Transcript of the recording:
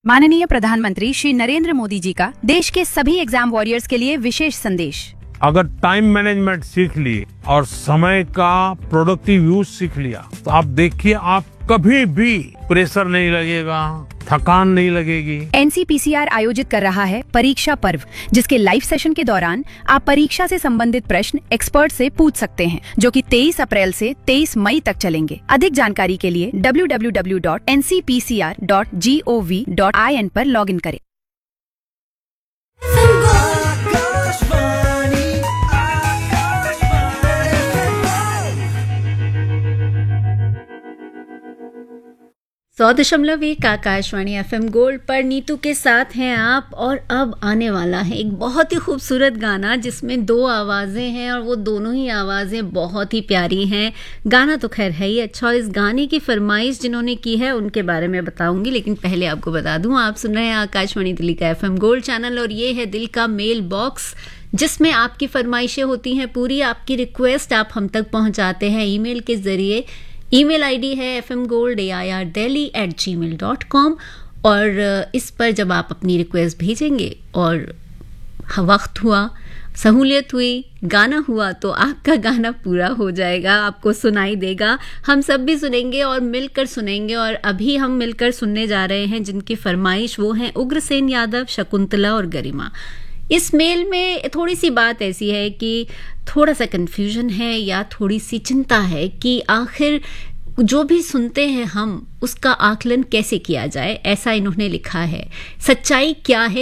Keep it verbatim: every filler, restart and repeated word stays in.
माननीय प्रधानमंत्री श्री नरेंद्र मोदी जी का देश के सभी एग्जाम वॉरियर्स के लिए विशेष संदेश। अगर टाइम मैनेजमेंट सीख ली और समय का प्रोडक्टिव यूज सीख लिया तो आप देखिए आप कभी भी प्रेशर नहीं लगेगा, थकान नहीं लगेगी। एनसीपीसीआर आयोजित कर रहा है परीक्षा पर्व, जिसके लाइव सेशन के दौरान आप परीक्षा से संबंधित प्रश्न एक्सपर्ट से पूछ सकते हैं, जो कि तेईस अप्रैल से तेईस मई तक चलेंगे। अधिक जानकारी के लिए W W W dot N C P C R dot G O V dot I N पर लॉग इन करें। सौ दशमलव एक आकाशवाणी एफएम गोल्ड पर नीतू के साथ हैं आप। और अब आने वाला है एक बहुत ही खूबसूरत गाना जिसमें दो आवाज़ें हैं और वो दोनों ही आवाज़ें बहुत ही प्यारी हैं। गाना तो खैर है ही अच्छा, और इस गाने की फरमाइश जिन्होंने की है उनके बारे में बताऊंगी, लेकिन पहले आपको बता दूं आप सुन रहे हैं आकाशवाणी दिल्ली का एफएम गोल्ड चैनल और ये है दिल का मेल बॉक्स, जिसमें आपकी फरमाइशें होती हैं पूरी। आपकी रिक्वेस्ट आप हम तक पहुँचाते हैं ईमेल के ज़रिए। ईमेल आईडी है F M gold A I R Delhi eight ji mail dot com, और इस पर जब आप अपनी रिक्वेस्ट भेजेंगे और वक्त हुआ, सहूलियत हुई, गाना हुआ, तो आपका गाना पूरा हो जाएगा, आपको सुनाई देगा, हम सब भी सुनेंगे और मिलकर सुनेंगे। और अभी हम मिलकर सुनने जा रहे हैं जिनकी फरमाइश, वो हैं उग्रसेन यादव, शकुंतला और गरिमा। इस मेल में थोड़ी सी बात ऐसी है कि थोड़ा सा कन्फ्यूजन है या थोड़ी सी चिंता है कि आखिर जो भी सुनते हैं हम उसका आकलन कैसे किया जाए, ऐसा इन्होंने लिखा है। सच्चाई क्या है